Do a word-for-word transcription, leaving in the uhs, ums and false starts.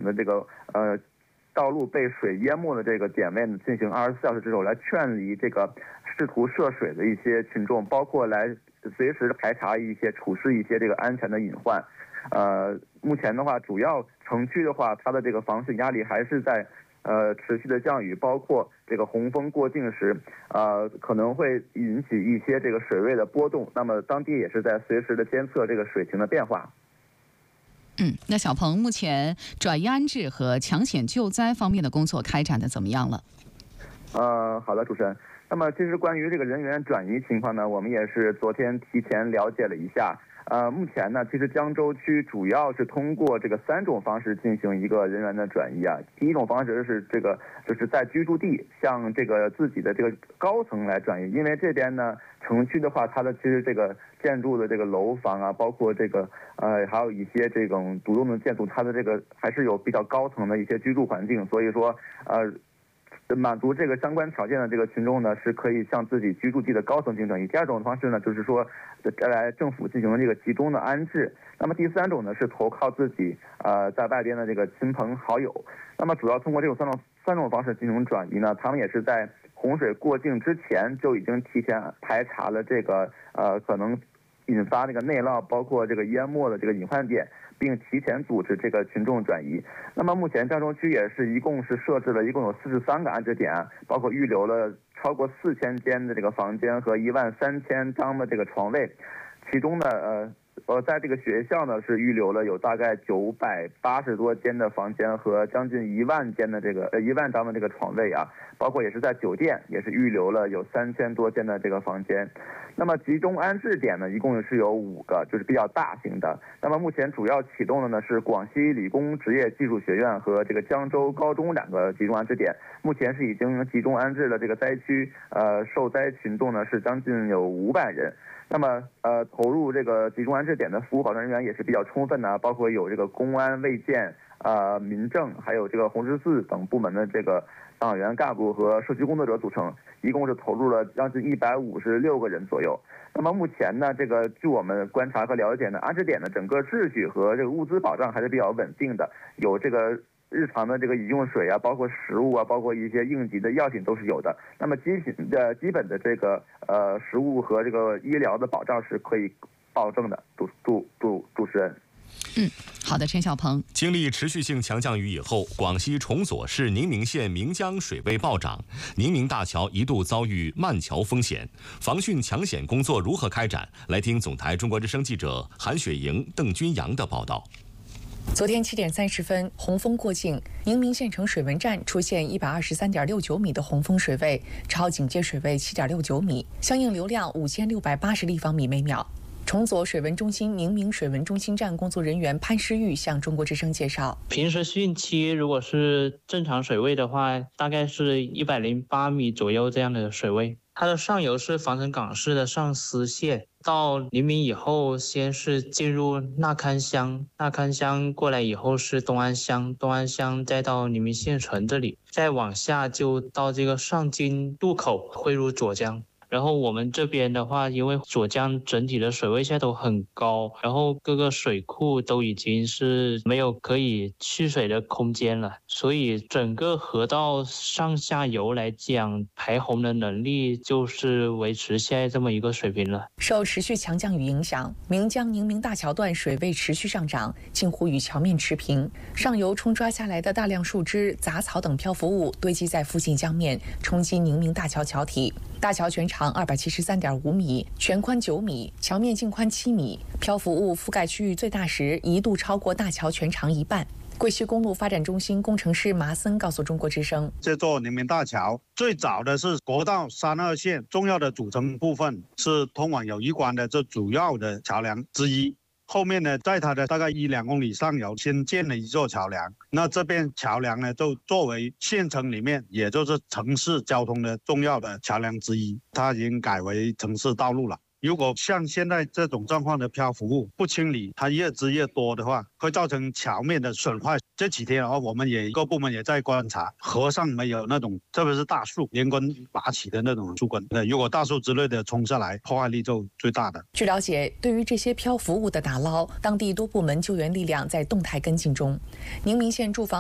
的这个呃道路被水淹没的这个点位呢，进行二十四小时值守，来劝离这个试图涉水的一些群众，包括来随时排查一些、处置一些这个安全的隐患。呃，目前的话，主要城区的话，它的这个防汛压力还是在呃持续的降雨，包括这个洪峰过境时，呃可能会引起一些这个水位的波动。那么当地也是在随时的监测这个水情的变化。 嗯，那小鹏，目前转移安置和抢险救灾方面的工作开展的怎么样了？ 呃，好的，主持人。那么其实关于这个人员转移情况呢，我们也是昨天提前了解了一下。呃，目前呢，其实江州区主要是通过这个三种方式进行一个人员的转移啊。第一种方式是这个，就是在居住地向这个自己的这个高层来转移，因为这边呢，城区的话，它的其实这个建筑的这个楼房啊，包括这个呃，还有一些这种独栋的建筑，它的这个还是有比较高层的一些居住环境，所以说呃。满足这个相关条件的这个群众呢，是可以向自己居住地的高层进行转移。第二种方式呢，就是说，来政府进行这个集中的安置。那么第三种呢，是投靠自己呃在外边的这个亲朋好友。那么主要通过这种三种三种方式进行转移呢，他们也是在洪水过境之前就已经提前排查了这个呃可能引发这个内涝，包括这个淹没的这个隐患点，并提前组织这个群众转移。那么目前江州区也是一共是设置了一共有四十三个安置点，包括预留了超过四千间的这个房间和一万三千张的这个床位，其中呢呃。呃，在这个学校呢，是预留了有大概九百八十多间的房间和将近一万间的这个呃一万张的这个床位啊，包括也是在酒店也是预留了有三千多间的这个房间。那么集中安置点呢，一共是有五个，就是比较大型的。那么目前主要启动的呢是广西理工职业技术学院和这个江州高中两个集中安置点，目前是已经集中安置了这个灾区呃受灾群众呢是将近有五百人。那么，呃，投入这个集中安置点的服务保障人员也是比较充分的，包括有这个公安、卫健、呃民政，还有这个红十字等部门的这个党员干部和社区工作者组成，一共是投入了将近一百五十六个人左右。那么目前呢，这个据我们观察和了解呢，安置点的整个秩序和这个物资保障还是比较稳定的，有这个日常的这个饮用水啊，包括食物啊，包括一些应急的药品都是有的。那么基品的基本的这个呃食物和这个医疗的保障是可以保证的。主主主主持人。 嗯，好的，陈小鹏。 经历持续性强降雨以后，广西崇左市宁明县岷江水位暴涨，宁明大桥一度遭遇漫桥风险。防汛抢险工作如何开展？来听总台中国之声记者韩雪莹、邓军阳的报道。 昨天七点三十分，洪峰过境，宁明县城水文站出现一百二十三点六九米的洪峰水位，超警戒水位七点六九米，相应流量五千六百八十立方米每秒。崇左水文中心宁明水文中心站工作人员潘诗玉向中国之声介绍， 平时汛期如果是正常水位的话，大概是一百零八米左右这样的水位。它的上游是防城港市的上思县，到宁明以后，先是进入纳堪乡，纳堪乡过来以后是东安乡，东安乡再到宁明县城这里，再往下就到这个上京渡口汇入左江。然后我们这边的话，因为左江整体的水位现在都很高，然后各个水库都已经是没有可以蓄水的空间了，所以整个河道上下游来讲，排洪的能力就是维持现在这么一个水平了。 受持续强降雨影响，岷江宁明大桥段水位持续上涨，近乎与桥面持平。上游冲刷下来的大量树枝、杂草等漂浮物堆积在附近江面，冲击宁明大桥桥体。大桥全长二百七十三点五米，全宽九米，桥面净宽七米，漂浮物覆盖区域最大时一度超过大桥全长一半。贵西公路发展中心工程师麻森告诉中国之声， 这座宁明大桥最早的是国道三二线重要的组成部分，是通往友谊关的这主要的桥梁之一。后面呢，在它的大概一两公里上游新建了一座桥梁，那这边桥梁呢，就作为县城里面，也就是城市交通的重要的桥梁之一，它已经改为城市道路了。如果像现在这种状况的漂浮物不清理，它越积越多的话，会造成桥面的损坏。这几天啊，我们也各部门也在观察，河上没有那种，特别是大树连根拔起的那种树根。那如果大树之类的冲下来，破坏力就最大的。 据了解，对于这些漂浮物的打捞，当地多部门救援力量在动态跟进中。宁明县住房